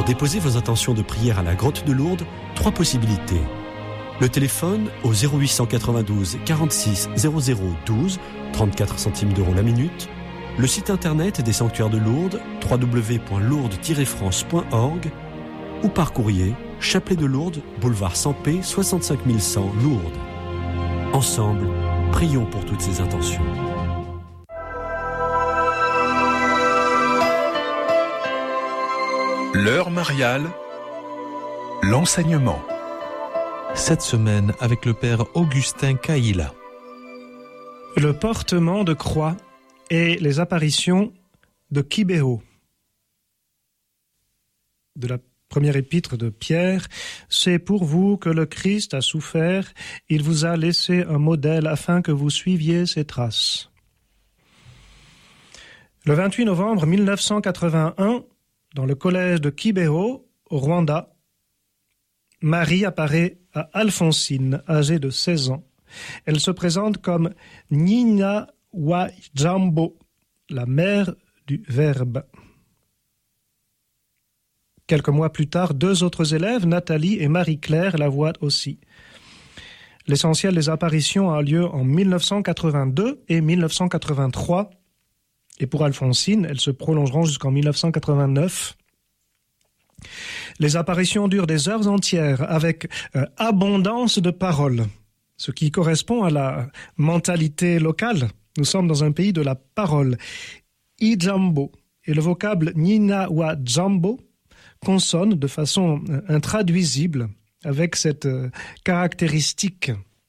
Pour déposer vos intentions de prière à la grotte de Lourdes, 3 possibilités. Le téléphone au 0892 46 00 12, 34 centimes d'euros la minute. Le site internet des sanctuaires de Lourdes, www.lourdes-france.org, ou par courrier, Chapelet de Lourdes, boulevard Sampé, 65 100 Lourdes. Ensemble, prions pour toutes ces intentions. L'heure mariale, l'enseignement. Cette semaine avec le père Augustin Caïla. Le portement de croix et les apparitions de Kibého. De la première épître de Pierre, c'est pour vous que le Christ a souffert, il vous a laissé un modèle afin que vous suiviez ses traces. Le 28 novembre 1981, dans le collège de Kibého, au Rwanda, Marie apparaît à Alphonsine, âgée de 16 ans. Elle se présente comme Nyina wa Jambo, la mère du Verbe. Quelques mois plus tard, 2 autres élèves, Nathalie et Marie-Claire, la voient aussi. L'essentiel des apparitions a lieu en 1982 et 1983. Et pour Alphonsine, elles se prolongeront jusqu'en 1989. Les apparitions durent des heures entières avec abondance de paroles, ce qui correspond à la mentalité locale. Nous sommes dans un pays de la parole. Ijambo et le vocable Nina wa Jambo consonnent de façon intraduisible avec cette caractéristique.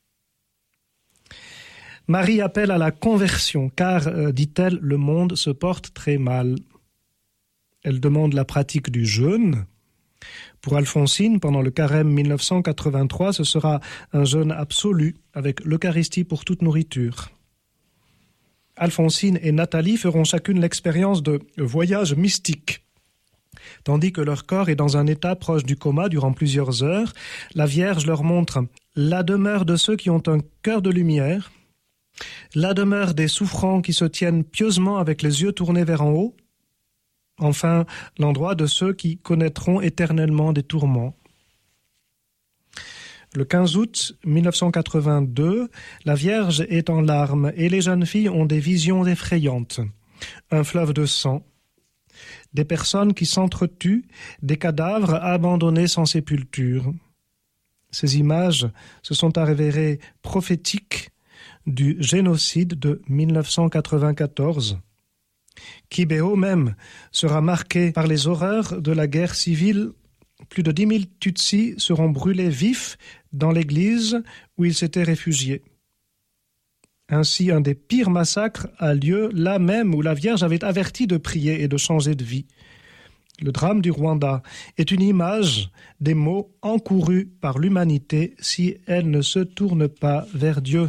Marie appelle à la conversion, car, dit-elle, le monde se porte très mal. Elle demande la pratique du jeûne. Pour Alphonsine, pendant le carême 1983, ce sera un jeûne absolu, avec l'Eucharistie pour toute nourriture. Alphonsine et Nathalie feront chacune l'expérience de voyage mystique. Tandis que leur corps est dans un état proche du coma durant plusieurs heures, la Vierge leur montre la demeure de ceux qui ont un cœur de lumière, la demeure des souffrants qui se tiennent pieusement avec les yeux tournés vers en haut, enfin l'endroit de ceux qui connaîtront éternellement des tourments. Le 15 août 1982, la Vierge est en larmes et les jeunes filles ont des visions effrayantes. Un fleuve de sang, des personnes qui s'entretuent, des cadavres abandonnés sans sépulture. Ces images se sont avérées prophétiques du génocide de 1994. Kibého même sera marqué par les horreurs de la guerre civile. Plus de 10 000 Tutsis seront brûlés vifs dans l'église où ils s'étaient réfugiés. Ainsi, un des pires massacres a lieu là même où la Vierge avait averti de prier et de changer de vie. Le drame du Rwanda est une image des maux encourus par l'humanité si elle ne se tourne pas vers Dieu.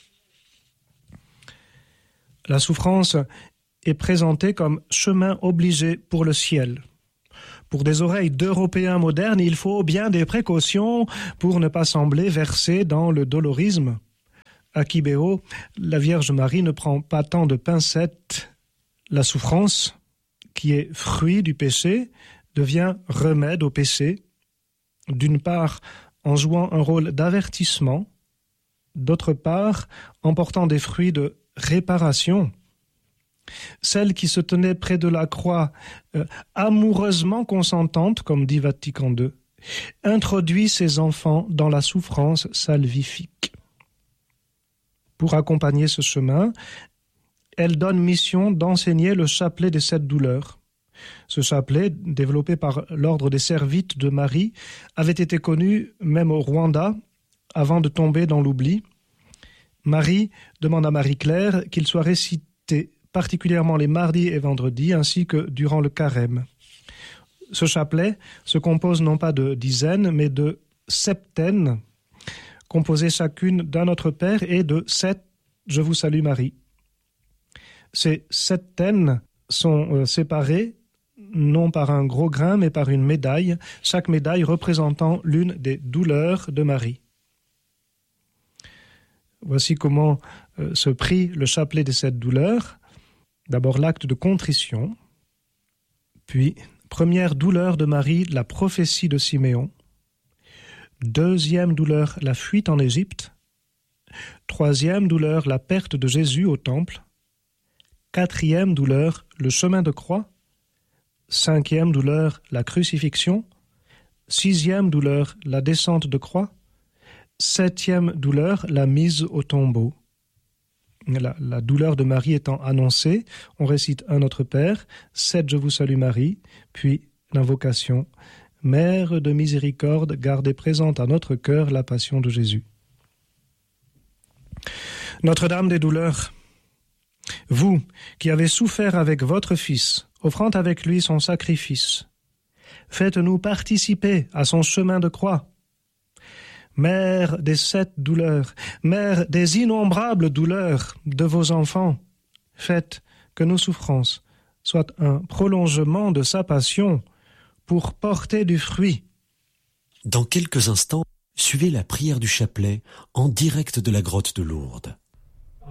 La souffrance est présentée comme chemin obligé pour le ciel. Pour des oreilles d'Européens modernes, il faut bien des précautions pour ne pas sembler verser dans le dolorisme. À Kibého, la Vierge Marie ne prend pas tant de pincettes. La souffrance, qui est fruit du péché, devient remède au péché, d'une part en jouant un rôle d'avertissement, d'autre part en portant des fruits de réparation. Celle qui se tenait près de la croix, amoureusement consentante, comme dit Vatican II, introduit ses enfants dans la souffrance salvifique. Pour accompagner ce chemin, elle donne mission d'enseigner le chapelet des 7 douleurs. Ce chapelet, développé par l'ordre des Servites de Marie, avait été connu même au Rwanda avant de tomber dans l'oubli. Marie demande à Marie-Claire qu'il soit récité particulièrement les mardis et vendredis, ainsi que durant le carême. Ce chapelet se compose non pas de dizaines, mais de septaines, composées chacune d'un Notre Père et de 7 « Je vous salue Marie ». Ces septaines sont séparées, non par un gros grain, mais par une médaille, chaque médaille représentant l'une des douleurs de Marie. Voici comment se prie le chapelet des 7 douleurs. D'abord l'acte de contrition, puis Première douleur de Marie, la prophétie de Siméon. Deuxième douleur, la fuite en Égypte. Troisième douleur, la perte de Jésus au temple. Quatrième douleur, le chemin de croix. Cinquième douleur, la crucifixion. Sixième douleur, la descente de croix. Septième douleur, la mise au tombeau. La douleur de Marie étant annoncée, on récite un Notre Père, 7 Je vous salue Marie, puis l'invocation Mère de miséricorde, gardez présente à notre cœur la passion de Jésus. Notre-Dame des douleurs, vous qui avez souffert avec votre Fils, offrant avec lui son sacrifice, faites-nous participer à son chemin de croix. Mère des 7 douleurs, Mère des innombrables douleurs de vos enfants, faites que nos souffrances soient un prolongement de sa passion pour porter du fruit. Dans quelques instants, suivez la prière du chapelet en direct de la grotte de Lourdes.